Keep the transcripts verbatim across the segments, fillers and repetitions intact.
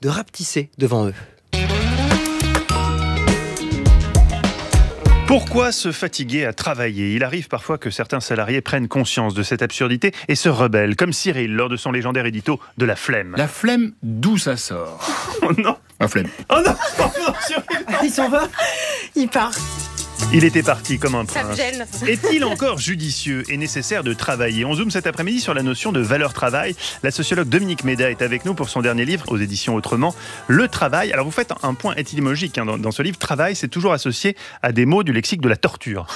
de rapetisser devant eux. Pourquoi se fatiguer à travailler ? Il arrive parfois que certains salariés prennent conscience de cette absurdité et se rebellent, comme Cyril lors de son légendaire édito de la flemme. La flemme, d'où ça sort ? Oh non ! La flemme. Oh non, oh non Cyril, non. Il s'en va ? Il part. Il était parti comme un Ça me prince. gêne. Est-il encore judicieux et nécessaire de travailler ? On zoome cet après-midi sur la notion de valeur travail. La sociologue Dominique Méda est avec nous pour son dernier livre aux éditions Autrement, Le travail. Alors vous faites un point étymologique hein, dans, dans ce livre. Travail, c'est toujours associé à des mots du lexique de la torture.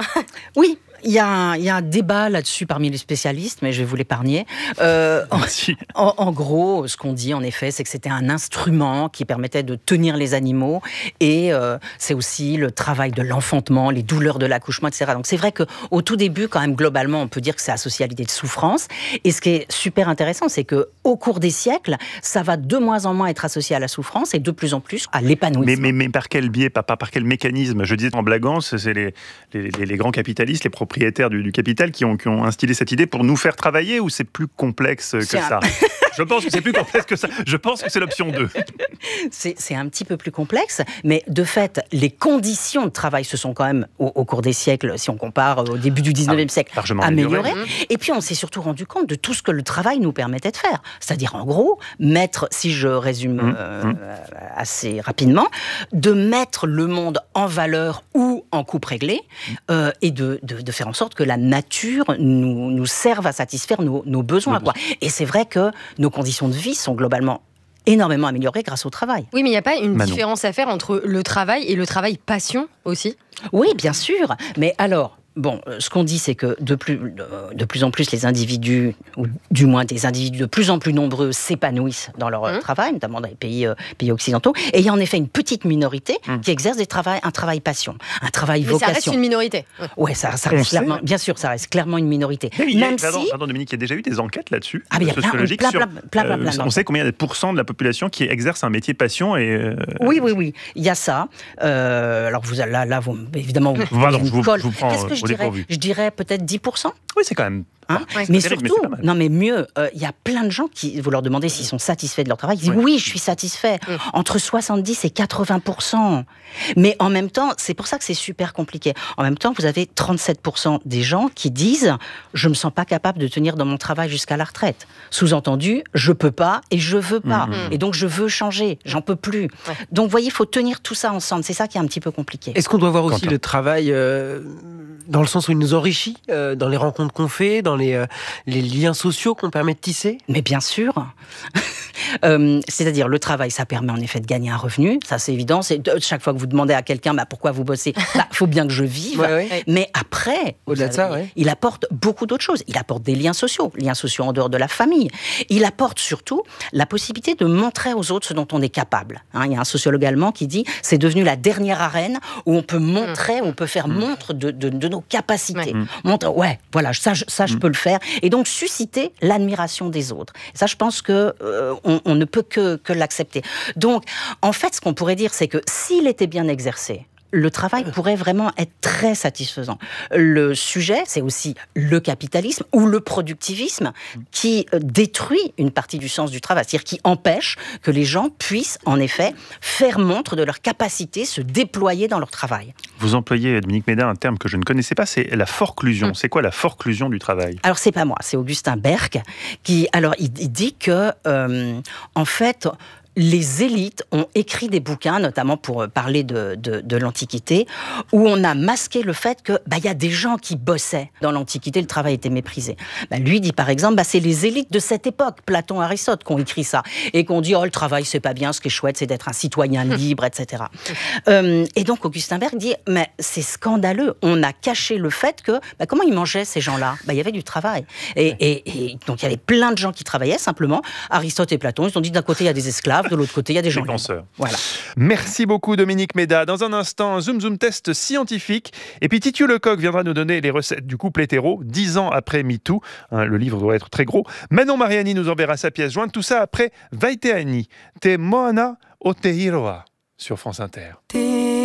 Oui. Il y, a un, il y a un débat là-dessus parmi les spécialistes, mais je vais vous l'épargner. Euh, en, en, en gros, ce qu'on dit en effet, c'est que c'était un instrument qui permettait de tenir les animaux, et euh, c'est aussi le travail de l'enfantement, les douleurs de l'accouchement, et cetera. Donc c'est vrai qu'au tout début, quand même, globalement, on peut dire que c'est associé à l'idée de souffrance. Et ce qui est super intéressant, c'est qu'au cours des siècles, ça va de moins en moins être associé à la souffrance et de plus en plus à l'épanouissement. Mais, mais, mais par quel biais, par, par quel mécanisme ? Je disais en blaguant, c'est les, les, les, les grands capitalistes, les propriétaires du, du capital qui ont, qui ont instillé cette idée pour nous faire travailler, ou c'est plus complexe que c'est ça ? Je pense que c'est plus complexe que ça. Je pense que c'est l'option deux. C'est, c'est un petit peu plus complexe, mais de fait, les conditions de travail se sont quand même, au, au cours des siècles, si on compare au début du dix-neuvième ah, siècle, améliorées. Mmh. Et puis on s'est surtout rendu compte de tout ce que le travail nous permettait de faire. C'est-à-dire, en gros, mettre, si je résume mmh. Euh, mmh. assez rapidement, de mettre le monde en valeur ou en coupe réglée, euh, et de, de, de faire en sorte que la nature nous, nous serve à satisfaire nos, nos besoins. Quoi. Et c'est vrai que nos conditions de vie sont globalement énormément améliorées grâce au travail. Oui, mais il n'y a pas une Manon. différence à faire entre le travail et le travail passion aussi ? Oui, bien sûr. Mais alors, bon, ce qu'on dit, c'est que de plus, de plus en plus, les individus, ou du moins des individus de plus en plus nombreux, s'épanouissent dans leur mmh. travail, notamment dans les pays, euh, pays occidentaux. Et il y a en effet une petite minorité mmh. qui exerce des travails, un travail passion, un travail mais vocation. Mais ça reste une minorité. Ouais, ça, ça reste clairement, bien sûr, ça reste clairement une minorité. Mais il y a, Même pardon, si... pardon, Dominique, il y a déjà eu des enquêtes là-dessus, ah, mais sociologiques, plein, sur, plein, plein, plein, plein, plein, euh, on sait combien il y a de pourcents de la population qui exerce un métier passion et... Euh, oui, oui, oui, il y a ça. Euh, alors vous, là, là, vous, évidemment, vous, Pardon, vous, je vous, je vous prends Qu'est-ce que je au dirais dépourvu. Je dirais peut-être dix pour cent. Oui, c'est quand même... Hein ouais, mais terrible, surtout, mais non mais mieux, il euh, y a plein de gens qui, vous leur demandez s'ils sont satisfaits de leur travail, ils disent ouais. oui, je suis satisfait, mmh. entre soixante-dix et quatre-vingts pour cent. Mais en même temps, c'est pour ça que c'est super compliqué. En même temps, vous avez trente-sept pour cent des gens qui disent je me sens pas capable de tenir dans mon travail jusqu'à la retraite. Sous-entendu, je peux pas et je veux pas. Mmh. Et donc je veux changer, j'en peux plus. Ouais. Donc vous voyez, il faut tenir tout ça ensemble. C'est ça qui est un petit peu compliqué. Est-ce qu'on doit voir aussi Quentin. le travail euh, dans le sens où il nous enrichit, euh, dans les rencontres qu'on fait, dans les, euh, les liens sociaux qu'on permet de tisser ? Mais bien sûr. euh, c'est-à-dire, le travail, ça permet en effet de gagner un revenu. Ça, c'est évident. C'est, chaque fois que vous demandez à quelqu'un bah, pourquoi vous bossez, il bah, faut bien que je vive. Ouais, ouais. Mais après, au-delà de ça, ouais. il apporte beaucoup d'autres choses. Il apporte des liens sociaux, liens sociaux en dehors de la famille. Il apporte surtout la possibilité de montrer aux autres ce dont on est capable. Hein, il y a un sociologue allemand qui dit c'est devenu la dernière arène où on peut montrer, où on peut faire mmh. montre de, de, de nos capacités. Ouais. Montre, ouais, voilà, ça, je, ça, je mmh. peux le faire. Et donc, susciter l'admiration des autres. Et ça, je pense que euh, on, on ne peut que, que l'accepter. Donc, en fait, ce qu'on pourrait dire, c'est que s'il était bien exercé, le travail pourrait vraiment être très satisfaisant. Le sujet, c'est aussi le capitalisme ou le productivisme qui détruit une partie du sens du travail, c'est-à-dire qui empêche que les gens puissent, en effet, faire montre de leur capacité, se déployer dans leur travail. Vous employez, Dominique Méda, un terme que je ne connaissais pas, c'est la forclusion. Mmh. C'est quoi la forclusion du travail ? Alors, c'est pas moi, c'est Augustin Berg, qui, alors, il, il dit que, euh, en fait, les élites ont écrit des bouquins, notamment pour parler de, de, de l'Antiquité, où on a masqué le fait que bah, y a des gens qui bossaient. Dans l'Antiquité, le travail était méprisé. Bah, lui dit par exemple, bah, c'est les élites de cette époque, Platon, Aristote, qui ont écrit ça, et qui ont dit, oh, le travail, c'est pas bien, ce qui est chouette, c'est d'être un citoyen libre, et cetera. euh, et donc, Augustin Berg dit, mais c'est scandaleux, on a caché le fait que, bah, comment ils mangeaient, ces gens-là ? Bah, il y avait du travail. Et, et, et donc, il y avait plein de gens qui travaillaient, simplement. Aristote et Platon, ils se sont dit, d'un côté, il y a des esclaves, de l'autre côté, il y a des gens libres. Voilà. Merci beaucoup, Dominique Méda. Dans un instant, un Zoom Zoom test scientifique. Et puis Titiou Lecoq viendra nous donner les recettes du couple hétéro, dix ans après MeToo. Hein, le livre doit être très gros. Manon Mariani nous enverra sa pièce jointe. Tout ça après Vaiteani, Te Moana o Te Hiroa sur France Inter.